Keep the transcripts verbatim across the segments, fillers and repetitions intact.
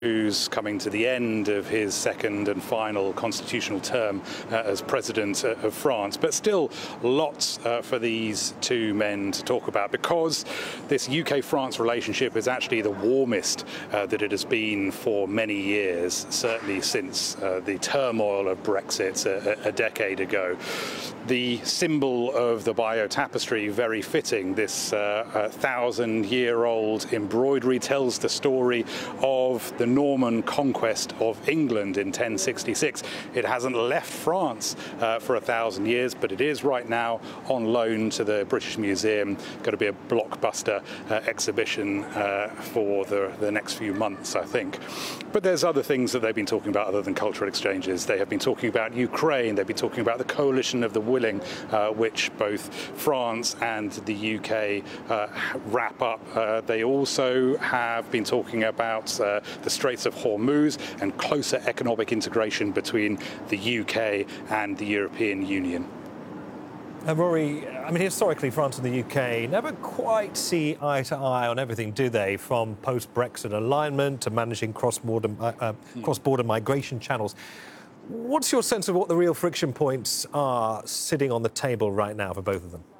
who's coming to the end of his second and final constitutional term uh, as president uh, of France. But still lots uh, for these two men to talk about, because this U K France relationship is actually the warmest uh, that it has been for many years, certainly since uh, the turmoil of Brexit a, a decade ago. The symbol of the Bayeux Tapestry, very fitting, this uh, thousand-year-old embroidery tells the story of the Norman conquest of England in ten sixty-six. It hasn't left France uh, for a thousand years, but it is right now on loan to the British Museum. Going to be a blockbuster uh, exhibition uh, for the, the next few months, I think. But there's other things that they've been talking about other than cultural exchanges. They have been talking about Ukraine. They've been talking about the coalition of the willing, uh, which both France and the U K uh, wrap up. Uh, they also have been talking about uh, the Straits of Hormuz and closer economic integration between the U K and the European Union. Uh, Rory, I mean, historically, France and the U K never quite see eye to eye on everything, do they? From post-Brexit alignment to managing cross-border, uh, uh, hmm. cross-border migration channels. What's your sense of what the real friction points are sitting on the table right now for both of them?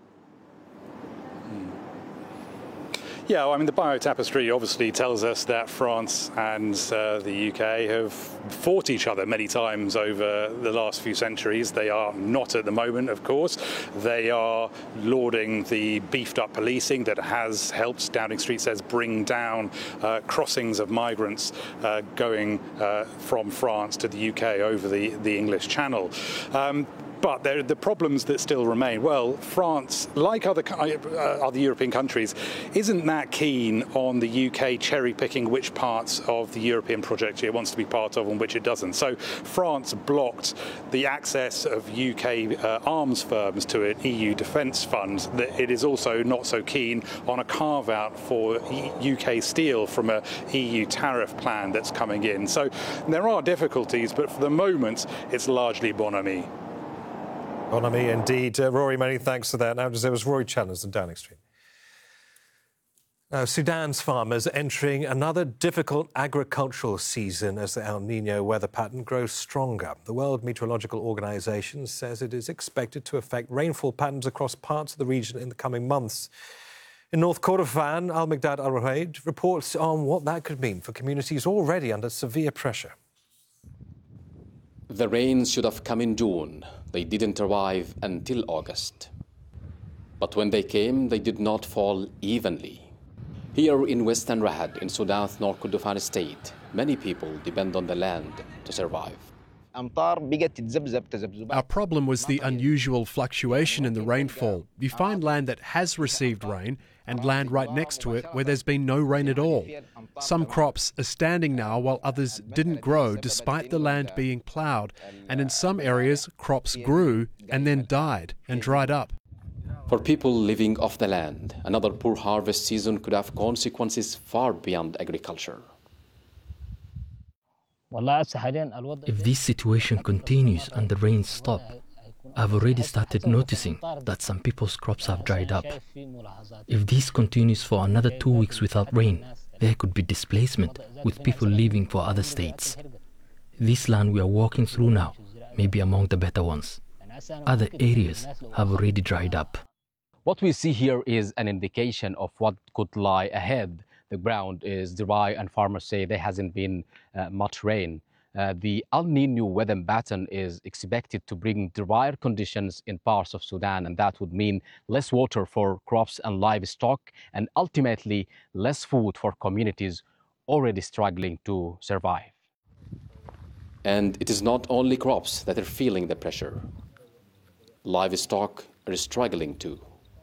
Yeah, well, I mean, the Bayeux Tapestry obviously tells us that France and uh, the U K have fought each other many times over the last few centuries. They are not at the moment, of course. They are lauding the beefed-up policing that has helped, Downing Street says, bring down uh, crossings of migrants uh, going uh, from France to the U K over the, the English Channel. Um, But there are the problems that still remain. Well, France, like other uh, other European countries, isn't that keen on the U K cherry-picking which parts of the European project it wants to be part of and which it doesn't. So France blocked the access of U K uh, arms firms to an E U defence fund. It is also not so keen on a carve-out for U K steel from an E U tariff plan that's coming in. So there are difficulties, but for the moment, it's largely bon ami. Bon ami indeed. Uh, Rory, many thanks for that. Now, there was Rory Chalmers in Downing Street. Now, Sudan's farmers are entering another difficult agricultural season as the El Niño weather pattern grows stronger. The World Meteorological Organization says it is expected to affect rainfall patterns across parts of the region in the coming months. In North Kordofan, Al-Migdad Al-Ruhaid reports on what that could mean for communities already under severe pressure. The rains should have come in June. They didn't arrive until August. But when they came, they did not fall evenly. Here in Western Rahad, in Sudan's North Kordofan state, many people depend on the land to survive. Our problem was the unusual fluctuation in the rainfall. You find land that has received rain and land right next to it where there's been no rain at all. Some crops are standing now while others didn't grow despite the land being ploughed, and in some areas crops grew and then died and dried up. For people living off the land, another poor harvest season could have consequences far beyond agriculture. If this situation continues and the rains stop, I've already started noticing that some people's crops have dried up. If this continues for another two weeks without rain, there could be displacement with people leaving for other states. This land we are walking through now may be among the better ones. Other areas have already dried up. What we see here is an indication of what could lie ahead. The ground is dry and farmers say there hasn't been uh, much rain. Uh, the El Niño weather pattern is expected to bring drier conditions in parts of Sudan, and that would mean less water for crops and livestock, and ultimately less food for communities already struggling to survive. And it is not only crops that are feeling the pressure. Livestock are struggling too.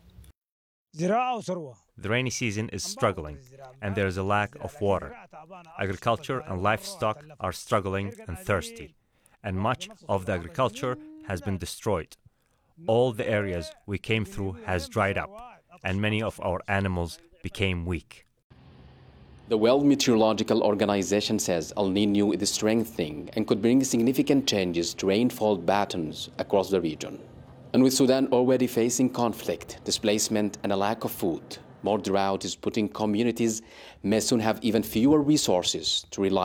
The rainy season is struggling, and there is a lack of water. Agriculture and livestock are struggling and thirsty, and much of the agriculture has been destroyed. All the areas we came through has dried up, and many of our animals became weak. The World Meteorological Organization says El Niño is strengthening and could bring significant changes to rainfall patterns across the region. And with Sudan already facing conflict, displacement, and a lack of food, More drought is putting communities may soon have even fewer resources to rely